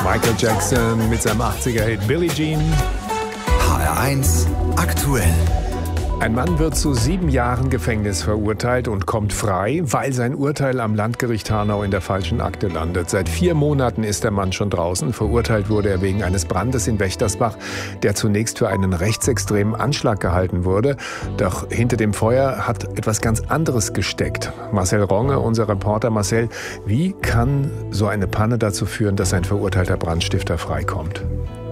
Michael Jackson mit seinem 80er-Hit Billie Jean. HR1 aktuell. Ein Mann wird zu 7 Jahren Gefängnis verurteilt und kommt frei, weil sein Urteil am Landgericht Hanau in der falschen Akte landet. Seit 4 Monaten ist der Mann schon draußen. Verurteilt wurde er wegen eines Brandes in Wächtersbach, der zunächst für einen rechtsextremen Anschlag gehalten wurde. Doch hinter dem Feuer hat etwas ganz anderes gesteckt. Marcel Ronge, unser Reporter. Marcel, wie kann so eine Panne dazu führen, dass ein verurteilter Brandstifter freikommt?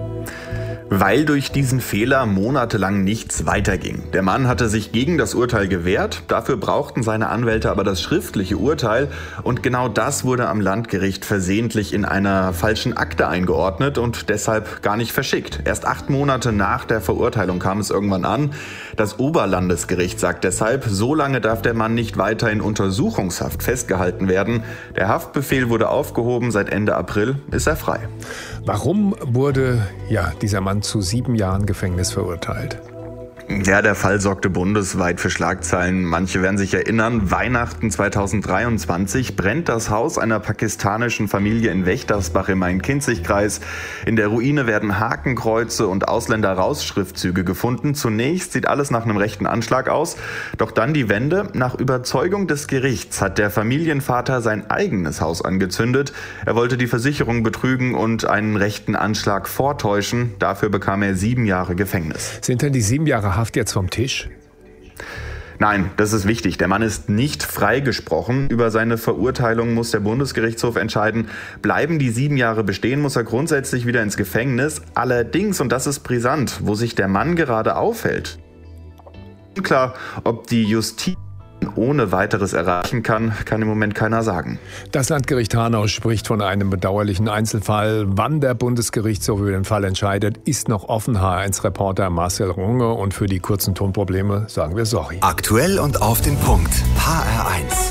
Weil durch diesen Fehler monatelang nichts weiterging. Der Mann hatte sich gegen das Urteil gewehrt, dafür brauchten seine Anwälte aber das schriftliche Urteil und genau das wurde am Landgericht versehentlich in einer falschen Akte eingeordnet und deshalb gar nicht verschickt. Erst 8 Monate nach der Verurteilung kam es irgendwann an. Das Oberlandesgericht sagt deshalb, so lange darf der Mann nicht weiter in Untersuchungshaft festgehalten werden. Der Haftbefehl wurde aufgehoben, seit Ende April ist er frei. Warum wurde dieser Mann zu 7 Jahren Gefängnis verurteilt? Ja, der Fall sorgte bundesweit für Schlagzeilen. Manche werden sich erinnern, Weihnachten 2023 brennt das Haus einer pakistanischen Familie in Wächtersbach im Main-Kinzig-Kreis. In der Ruine werden Hakenkreuze und Ausländer-Raus-Schriftzüge gefunden. Zunächst sieht alles nach einem rechten Anschlag aus, doch dann die Wende. Nach Überzeugung des Gerichts hat der Familienvater sein eigenes Haus angezündet. Er wollte die Versicherung betrügen und einen rechten Anschlag vortäuschen. Dafür bekam er 7 Jahre Gefängnis. Sind denn die 7 Jahre Haft jetzt vom Tisch? Nein, das ist wichtig. Der Mann ist nicht freigesprochen. Über seine Verurteilung muss der Bundesgerichtshof entscheiden. Bleiben die 7 Jahre bestehen, muss er grundsätzlich wieder ins Gefängnis. Allerdings, und das ist brisant, wo sich der Mann gerade aufhält. Unklar, ob die Justiz ohne weiteres erreichen kann im Moment keiner sagen. Das Landgericht Hanau spricht von einem bedauerlichen Einzelfall. Wann der Bundesgerichtshof über den Fall entscheidet, ist noch offen. HR1-Reporter Marcel Runge. Und für die kurzen Tonprobleme sagen wir sorry. Aktuell und auf den Punkt. HR1.